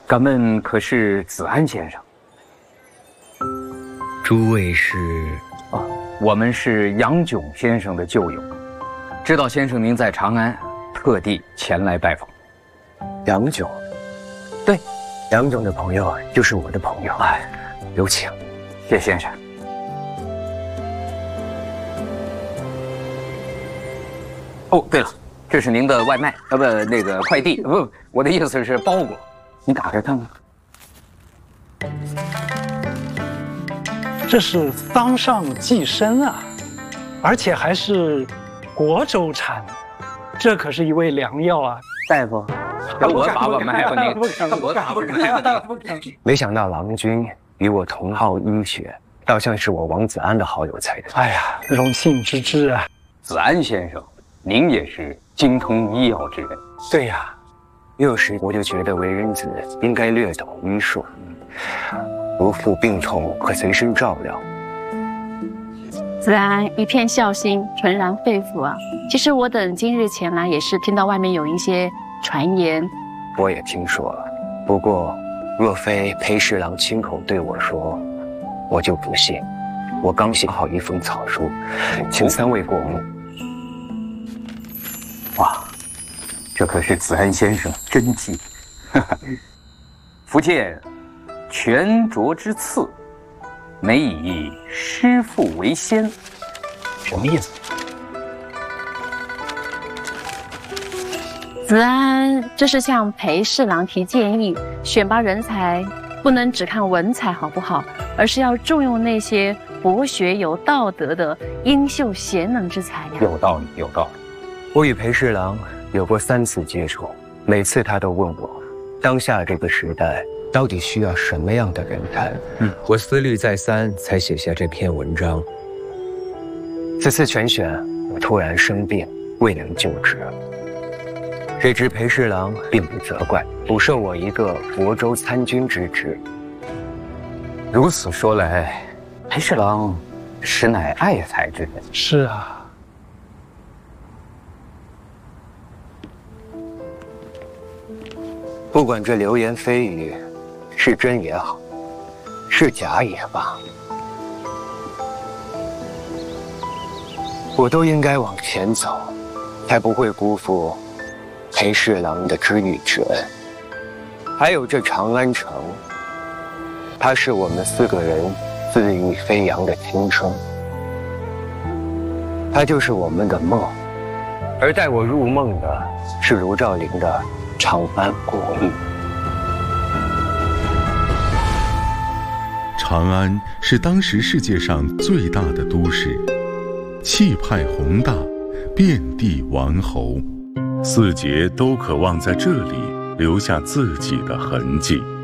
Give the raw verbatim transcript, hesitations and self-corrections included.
敢问可是子安先生？ 诸位是？ 哦，我们是杨炯先生的旧友，知道先生您在长安，特地前来拜访。 杨炯？ 对， 杨炯的朋友就是我的朋友。哎，有请。 谢先生。哦，对了，这是您的外卖，啊不，那个快递，不，我的意思是包裹，你打开看看。 这是桑上寄生啊，而且还是国州产，这可是一味良药啊！ 大夫，让我把我卖吧，你不敢不敢不敢不敢！ 没想到郎君与我同好医学，倒像是我王子安的好友才对。 哎呀，荣幸之至啊！ 子安先生，您也是精通医药之人。 对呀， 幼时我就觉得为人子应该略懂医术。不负病痛，可随身照料。 子安一片孝心，纯然肺腑啊！其实我等今日前来，也是听到外面有一些传言。 我也听说了，不过若非裴侍郎亲口对我说，我就不信。我刚写好一封草书，请三位过目。 哇，这可是子安先生真迹。福建全卓之次，每以师父为先，什么意思？ 子安这是向裴侍郎提建议，选拔人才不能只看文采好不好，而是要重用那些博学有道德的优秀贤能之才呀。 有道理，有道理。 我与裴侍郎有过三次接触，每次他都问我，当下这个时代到底需要什么样的人才？嗯，我思虑再三，才写下这篇文章。此次全选，我突然生病，未能就职。谁知裴侍郎并不责怪，补授我一个亳州参军之职。 如此说来，裴侍郎实乃爱才之人。 是啊。 不管这流言蜚语是真也好，是假也罢，我都应该往前走，才不会辜负裴侍郎的知遇之恩。还有这长安城，它是我们四个人恣意飞扬的青春，它就是我们的梦，而带我入梦的是卢照邻的长安国语。 长安是当时世界上最大的都市，气派宏大，遍地王侯，四杰都渴望在这里留下自己的痕迹。